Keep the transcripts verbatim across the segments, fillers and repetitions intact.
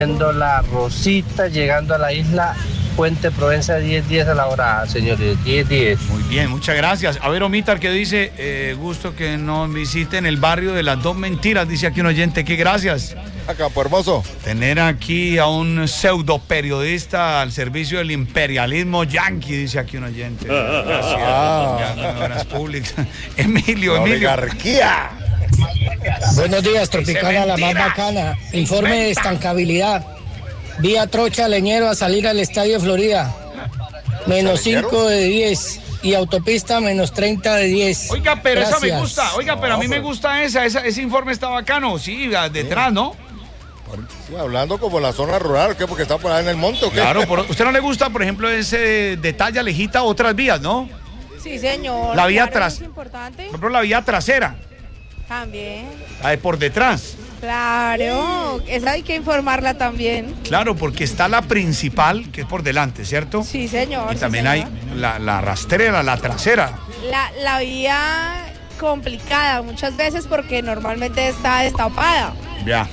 Viendo la Rosita llegando a la isla Puente Provenza, diez diez a la hora, señores, diez diez. Muy bien, muchas gracias. A ver, Omitar, que dice, eh, gusto que nos visiten el barrio de las dos mentiras, dice aquí un oyente, que gracias. Acá, por hermoso. Tener aquí a un pseudo periodista al servicio del imperialismo yanqui, dice aquí un oyente. Gracias. Ah. Obras públicas. Emilio, la Emilio. Oligarquía. Buenos días, Tropicana, la más bacana. Informe de estancabilidad. Vía Trocha Leñero a salir al Estadio Florida. Menos cinco de diez. Y autopista menos treinta de diez. Oiga, pero Gracias. esa me gusta. Oiga, pero a mí me gusta esa, esa. Ese informe está bacano. Sí, detrás, ¿no? Sí, hablando como la zona rural, ¿qué? Porque está por ahí en el monte, ¿o qué? Claro, por, ¿usted no le gusta, por ejemplo, ese detalle alejita otras vías, no? Sí, señor. La vía claro, tras- es importante. Por ejemplo, la vía trasera, También. la de por detrás. Claro, esa hay que informarla también. Claro, porque está la principal, que es por delante, ¿cierto? Sí, señor. Y sí, también señor. hay la, la rastrera, la trasera. La, la vía complicada muchas veces porque normalmente está destapada. Ya.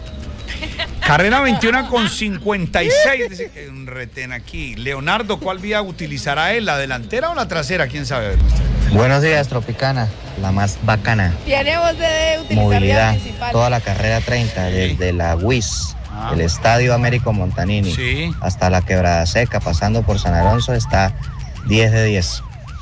Carrera veintiuno con cincuenta y seis, dice que hay un retén aquí. Leonardo, ¿cuál vía utilizará él? ¿La delantera o la trasera? ¿Quién sabe? Buenos días, Tropicana, la más bacana. Tiene voz de utilizar Movilidad, vía principal. toda la carrera treinta, desde la U I S, Ah. el Estadio Américo Montanini, Sí. hasta la Quebrada Seca, pasando por San Alonso, está diez de diez.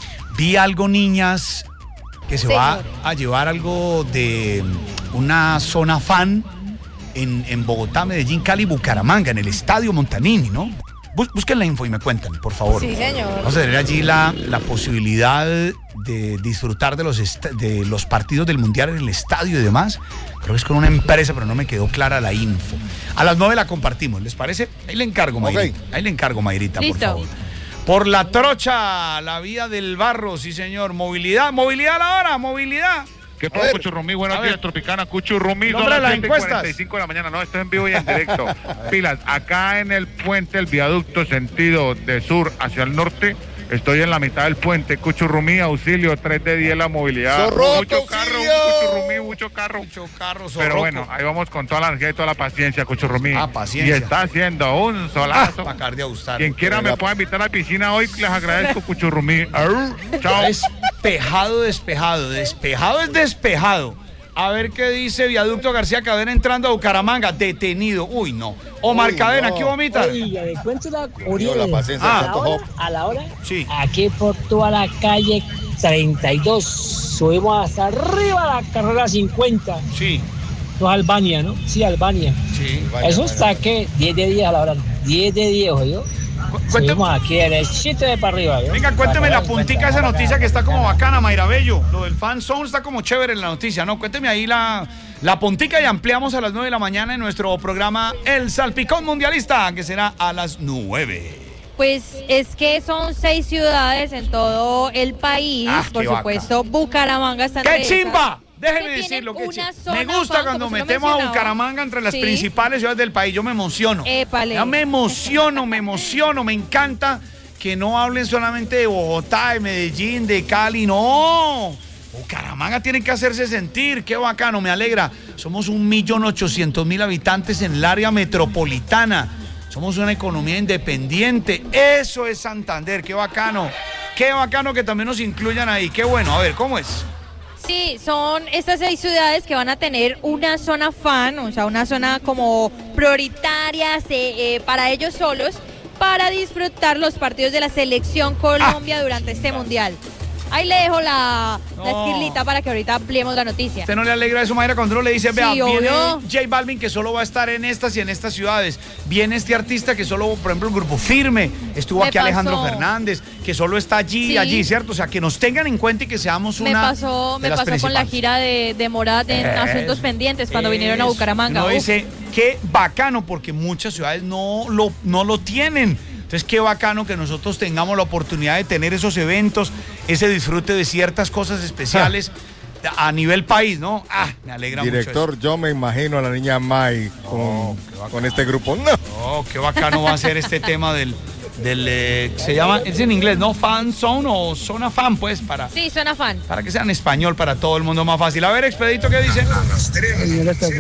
Vi algo, niñas, que se Señor. va a llevar algo de una zona fan en, en Bogotá, Medellín, Cali, Bucaramanga, en el Estadio Montanini, ¿no? Bus- busquen la info y me cuentan, por favor. Sí, señor. Vamos a tener allí la, la posibilidad de disfrutar de los, est- de los partidos del Mundial en el estadio y demás. Creo que es con una empresa, pero no me quedó clara la info. A las nueve la compartimos, ¿les parece? Ahí le encargo, Mayrita. Ahí le encargo, Mayrita, por Listo. favor. Por la trocha, la vía del barro, sí señor. Movilidad, movilidad a la hora, movilidad. ¿Qué pasa, Cuchurrumí? Buenos A ver. días, Tropicana. Cuchurrumí, Nombre son de las las siete y encuestas. cuarenta y cinco de la mañana. No, esto es en vivo y en directo. Pilas, acá en el puente, el viaducto, sentido de sur hacia el norte. Estoy en la mitad del puente. Cuchurrumí, auxilio, tres de diez la movilidad. ¡Zorroco, mucho carro, auxilio! Cuchurrumí, mucho carro. Mucho carro, Pero zorroco. bueno, ahí vamos con toda la energía y toda la paciencia, Cuchurrumí. Ah, paciencia. Y está haciendo un Ah, solazo. para acabar de gustar. Quien quiera me pueda invitar a la piscina hoy, les agradezco, Cuchurrumí. Arr, chao. Despejado, despejado. Despejado es despejado. A ver qué dice Viaducto García Cadena entrando a Bucaramanga. Detenido. Uy, no. Omar Uy, Cadena, no. ¿qué vomita? Oiga, le cuento la Dios, Uriel. la paciencia Ah. a, de la tanto hora, hop. a la hora, Sí. aquí por toda la calle treinta y dos, subimos hasta arriba la carrera cincuenta. Sí, No es Albania, ¿no? Sí, Albania. sí. Vaya, Eso vaya. está que diez de diez a la hora, ¿no? diez de diez, ¿oyó? Cuénteme, Subimos aquí en el sitio de para arriba, ¿yo? venga, cuénteme la Para puntica de esa noticia que está como bacana, Mayra Bello. Lo del fan zone está como chévere en la noticia, ¿no? Cuénteme ahí la, la puntica y ampliamos a las nueve de la mañana en nuestro programa El Salpicón Mundialista, que será a las nueve. Pues es que son seis ciudades en todo el país. Ah, Por qué vaca. supuesto, Bucaramanga está entre ¡Qué esas, chimba! Déjeme que tienen decirlo, que una chimba. zona Me gusta fan, cuando como se lo metemos a mencionaba. Bucaramanga entre las Sí. principales ciudades del país. Yo me emociono. Épale. Ya me emociono, me emociono, me encanta que no hablen solamente de Bogotá, de Medellín, de Cali, no. Bucaramanga tiene que hacerse sentir, qué bacano, me alegra. Somos un millón ochocientos mil habitantes en el área metropolitana. Somos una economía independiente. Eso es Santander, qué bacano. Qué bacano que también nos incluyan ahí. Qué bueno, a ver, ¿cómo es? Sí, son estas seis ciudades que van a tener una zona fan, o sea, una zona como prioritaria se- eh, para ellos solos, para disfrutar los partidos de la selección Colombia durante este mundial. Ahí le dejo la, la No. esquirlita para que ahorita ampliemos la noticia. ¿Usted no le alegra eso, Mayra, cuando uno le dice, vea, Sí, viene obvio. J Balvin que solo va a estar en estas y en estas ciudades? Viene este artista que solo, por ejemplo, el Grupo Firme, estuvo Me aquí Alejandro pasó. Fernández, que solo está allí y Sí. allí, ¿cierto? O sea, que nos tengan en cuenta y que seamos Me una pasó, de me las pasó con la principales. gira de, de Morat en Eso, Asuntos Pendientes cuando vinieron a eso. Bucaramanga. Uno Uf. dice, qué bacano, porque muchas ciudades no lo, no lo tienen. Entonces, qué bacano que nosotros tengamos la oportunidad de tener esos eventos, ese disfrute de ciertas cosas especiales a nivel país, ¿no? Ah, me alegra mucho Director, yo me imagino a la niña Mai con, con este grupo. No. eso. Oh, qué bacano va a ser este tema del, del eh, se llama, es en inglés, ¿no? Fan zone o zona fan, pues, para, Sí, suena fan. para que sea en español para todo el mundo más fácil. A ver, Expedito, ¿qué dice?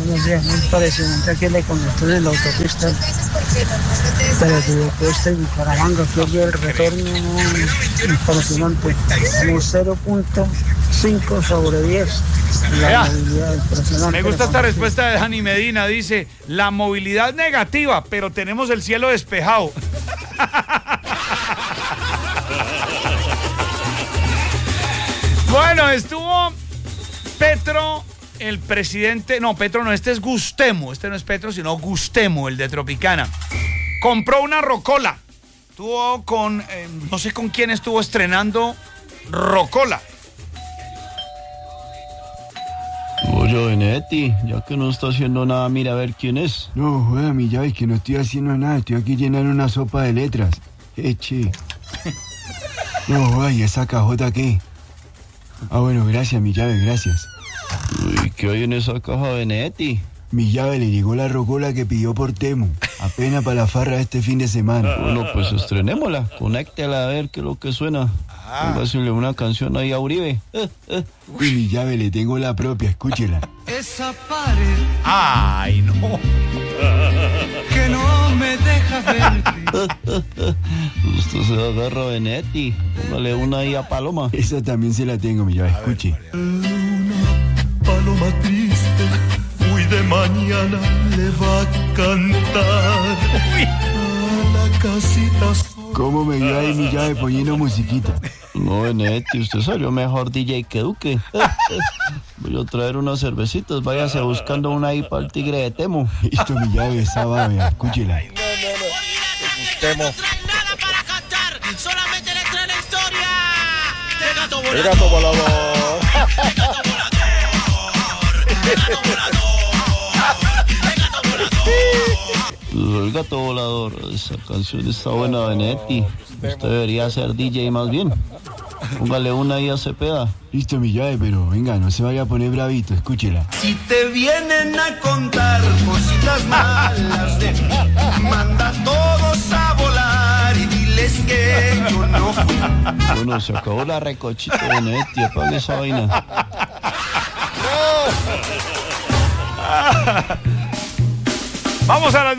Buenos días, muy impresionante aquí la congestión en la autopista. Pero después de Bucaramanga, aquí el retorno impresionante. Como cero punto cinco sobre diez. La Vea, movilidad impresionante. me gusta esta respuesta de Dani Medina. Dice, la movilidad negativa, pero tenemos el cielo despejado. Bueno, estuvo Petro, el presidente, no, Petro no, este es Gustemo, este no es Petro, sino Gustemo, el de Tropicana. Compró una rocola, estuvo con, eh, no sé con quién estuvo estrenando rocola. Oye, Benedetti, ya que no está haciendo nada, mira a ver quién es. No, joder, mi llave, que no estoy haciendo nada, estoy aquí llenando una sopa de letras. Eche. No, joder, ¿y esa cajota qué? Ah, bueno, gracias, mi llave, gracias. Uy, ¿qué hay en esa caja, Benedetti? Mi llave, le llegó la rocola que pidió por Temu. Apenas para la farra este fin de semana. Bueno, pues estrenémosla. Conéctela a ver qué es lo que suena. Ah. Póngasele una canción ahí a Uribe. Eh, eh. Y mi llave, le tengo la propia, escúchela. Esa pared. Ay, no. Que no me deja verte. Usted se agarra, Benedetti. Póngale una ahí a Paloma. Esa también se la tengo, mi llave, escuche. Paloma triste, muy de mañana le va a cantar. A la casita sola. ¿Cómo me vio ahí mi llave poniendo musiquita? No, Benedetti, usted salió mejor D J que Duque. Voy a traer unas cervecitas, váyase buscando una ahí para el tigre de Temo. Listo, mi llave, esa va, vea, escúchela. No, no, no. Temo. Solamente le trae la historia de gato volador. El gato volador. El gato volador. El gato volador. El gato volador. El gato volador, esa canción está buena, Benedetti. Usted debería ser D J más bien. Póngale una ahí a Cepeda. Listo, mi llave, pero venga, no se vaya a poner bravito, escúchela. Si te vienen a contar cositas malas de mí, manda a todos a volar y diles que yo no fui. Bueno, se acabó la recochita, Benedetti, apague esa vaina. Vamos a la